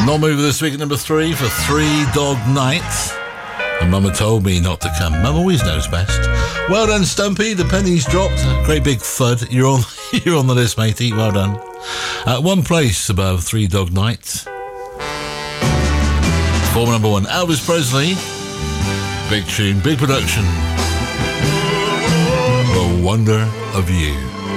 Not moving this week at number 3 for Three Dog Night. And Mama told me not to come. Mum always knows best. Well done, Stumpy. The penny's dropped. Great big thud. You're on the list, matey. Well done. One place above Three Dog Night. Former number 1, Elvis Presley. Big tune, big production. The Wonder of You.